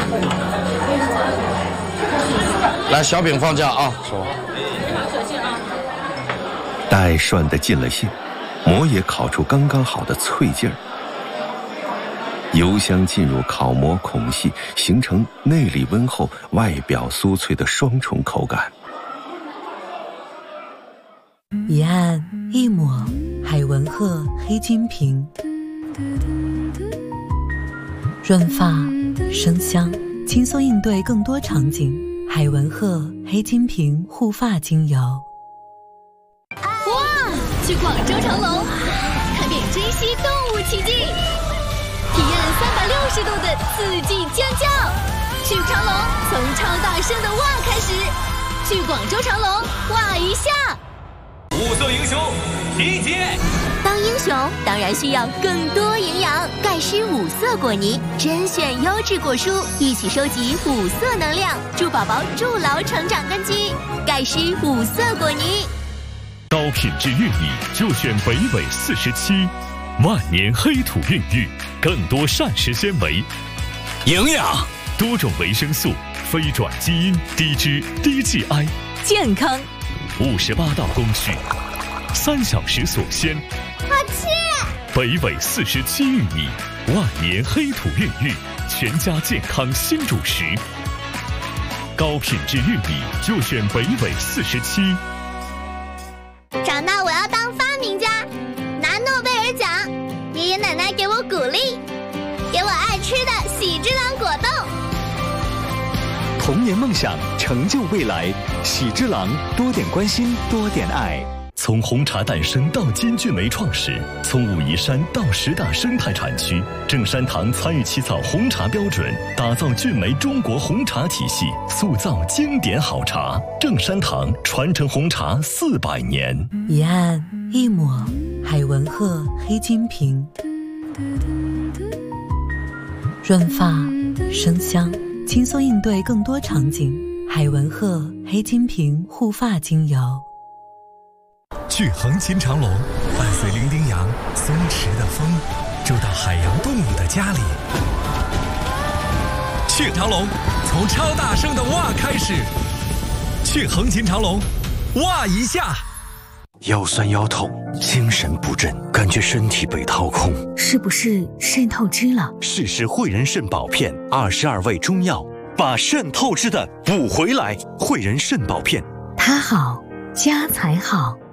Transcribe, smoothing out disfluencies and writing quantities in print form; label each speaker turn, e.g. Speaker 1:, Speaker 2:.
Speaker 1: 来，小饼放假啊！说。
Speaker 2: 带涮的尽了兴，馍也烤出刚刚好的脆劲儿。油香进入烤馍孔隙，形成内里温厚、外表酥脆的双重口感。
Speaker 3: 一按一抹，海文鹤黑金瓶，润发生香，轻松应对更多场景。海文鹤黑金瓶护发精油。
Speaker 4: 哇！去广州长隆，看遍珍稀动物奇迹，体验360度的四季尖叫。去长隆，从超大声的哇开始。去广州长隆，哇一下！
Speaker 5: 五色英雄集结。
Speaker 4: 当英雄当然需要更多营养，盖诗五色果泥，甄选优质果蔬，一起收集五色能量，助宝宝筑牢成长根基。盖诗五色果泥。
Speaker 6: 高品质玉米就选北纬47，万年黑土孕育，更多膳食纤维、
Speaker 5: 营养、
Speaker 6: 多种维生素、非转基因、低脂、低 GI，
Speaker 4: 健康。
Speaker 6: 58道工序，3小时锁鲜。
Speaker 4: 好吃！
Speaker 6: 北纬47玉米，万年黑土孕育，全家健康新主食。高品质玉米就选北纬47。
Speaker 4: 长大我要当发明家，拿诺贝尔奖。爷爷奶奶给我鼓励，给我爱吃的喜之郎果冻。
Speaker 7: 童年梦想，成就未来。喜之郎，多点关心，多点爱。
Speaker 6: 从红茶诞生到金骏眉创始，从武夷山到10大生态产区，正山堂参与起草红茶标准，打造骏眉中国红茶体系，塑造经典好茶。正山堂传承红茶400年。
Speaker 3: 一按一抹，海文鹤黑金瓶，润发生香，轻松应对更多场景。海文鹤黑金瓶护发精油。
Speaker 8: 去横琴长隆，伴随伶仃羊松弛的风，住到海洋动物的家里。去长隆，从超大声的哇开始。去横琴长隆，哇一下。
Speaker 9: 腰酸腰痛，精神不振，感觉身体被掏空，
Speaker 10: 是不是肾透支了？
Speaker 9: 试试汇仁肾宝片，22味中药，把肾透支的补回来。汇仁肾宝片，
Speaker 10: 它好，家才好。